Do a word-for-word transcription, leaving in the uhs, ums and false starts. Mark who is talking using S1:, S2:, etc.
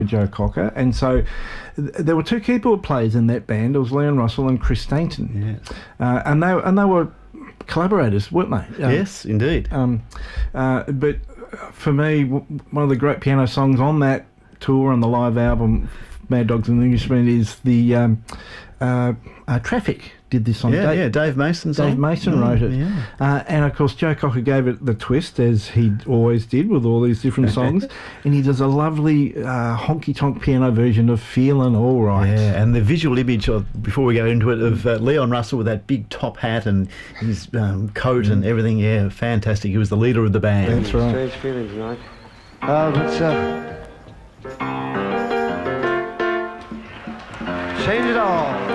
S1: Joe Cocker, and so th- there were two keyboard players in that band. It was Leon Russell and Chris Stainton,
S2: Yes.
S1: uh, and they and they were collaborators, weren't they? Um,
S2: Yes, indeed.
S1: Um, uh, but for me, w- one of the great piano songs on that tour and the live album, Mad Dogs and Englishmen, is the um, uh, uh, Traffic. Did this on
S2: Yeah,
S1: Dave,
S2: yeah, Dave Mason.
S1: Dave Mason
S2: Mm,
S1: wrote it,
S2: yeah.
S1: uh, and of course Joe Cocker gave it the twist, as he always did with all these different songs, and he does a lovely uh, honky-tonk piano version of Feelin' All Right.
S2: Yeah, and the visual image of, before we go into it, of uh, Leon Russell with that big top hat and his um, coat and everything, yeah, fantastic. He was the leader of the band.
S1: That's right.
S3: Strange feeling tonight. Uh, let's uh, change it all.